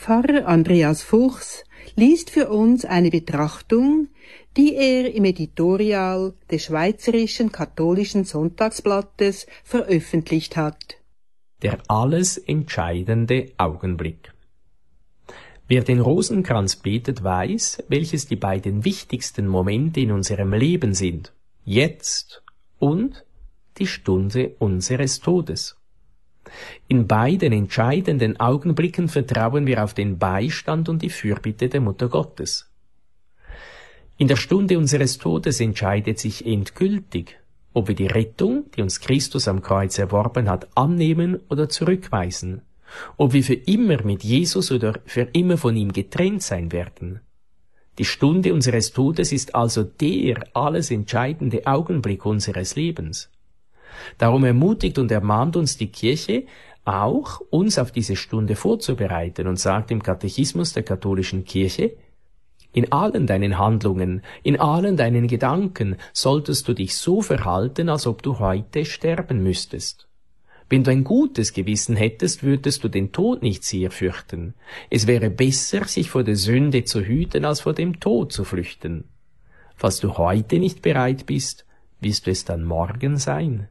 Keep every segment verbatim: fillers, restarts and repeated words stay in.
Pfarrer Andreas Fuchs liest für uns eine Betrachtung, die er im Editorial des Schweizerischen Katholischen Sonntagsblattes veröffentlicht hat. Der alles entscheidende Augenblick. Wer den Rosenkranz betet, weiß, welches die beiden wichtigsten Momente in unserem Leben sind. Jetzt und die Stunde unseres Todes. In beiden entscheidenden Augenblicken vertrauen wir auf den Beistand und die Fürbitte der Mutter Gottes. In der Stunde unseres Todes entscheidet sich endgültig, ob wir die Rettung, die uns Christus am Kreuz erworben hat, annehmen oder zurückweisen, ob wir für immer mit Jesus oder für immer von ihm getrennt sein werden. Die Stunde unseres Todes ist also der alles entscheidende Augenblick unseres Lebens. Darum ermutigt und ermahnt uns die Kirche, auch uns auf diese Stunde vorzubereiten und sagt im Katechismus der katholischen Kirche: In allen deinen Handlungen, in allen deinen Gedanken solltest du dich so verhalten, als ob du heute sterben müsstest. Wenn du ein gutes Gewissen hättest, würdest du den Tod nicht sehr fürchten. Es wäre besser, sich vor der Sünde zu hüten, als vor dem Tod zu flüchten. Falls du heute nicht bereit bist, wirst du es dann morgen sein.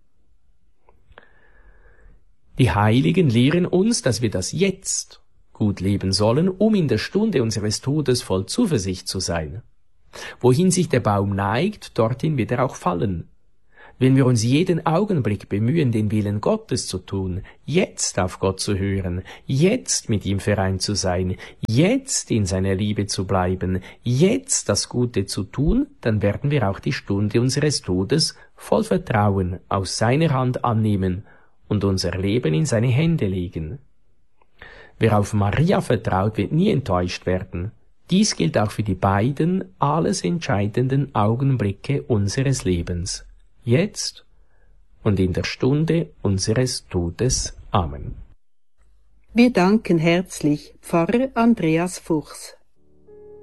Die Heiligen lehren uns, dass wir das Jetzt gut leben sollen, um in der Stunde unseres Todes voll Zuversicht zu sein. Wohin sich der Baum neigt, dorthin wird er auch fallen. Wenn wir uns jeden Augenblick bemühen, den Willen Gottes zu tun, jetzt auf Gott zu hören, jetzt mit ihm vereint zu sein, jetzt in seiner Liebe zu bleiben, jetzt das Gute zu tun, dann werden wir auch die Stunde unseres Todes voll Vertrauen aus seiner Hand annehmen und unser Leben in seine Hände legen. Wer auf Maria vertraut, wird nie enttäuscht werden. Dies gilt auch für die beiden alles entscheidenden Augenblicke unseres Lebens. Jetzt und in der Stunde unseres Todes. Amen. Wir danken herzlich Pfarrer Andreas Fuchs.